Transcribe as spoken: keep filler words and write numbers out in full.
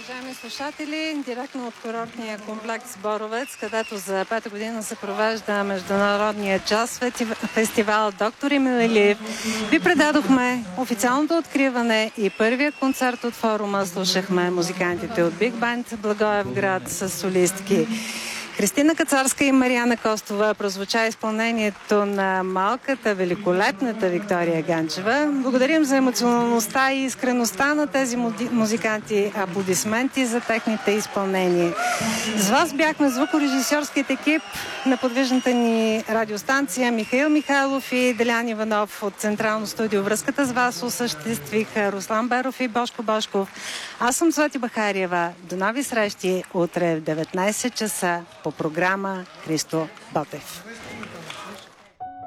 Уважаеми слушатели, директно от курортния комплекс Боровец, където за пета година се провежда международния джаз фестивал Доктор Емил Илиев, ви предадохме официалното откриване и първия концерт от форума. Слушахме музикантите от Биг Банд Благоевград с солистки Христина Кацарска и Мариана Костова. Прозвуча изпълнението на малката, великолепната Виктория Ганчева. Благодарим за емоционалността и искреността на тези музиканти. Аплодисменти за техните изпълнения. С вас бяхме звукорежисьорският екип на подвижната ни радиостанция Михаил Михайлов и Делян Иванов. От Централно студио връзката с вас осъществиха Руслан Беров и Бошко Бошков. Аз съм Злати Бахариева. До нови срещи утре в деветнайсет часа по програма Христо Ботев.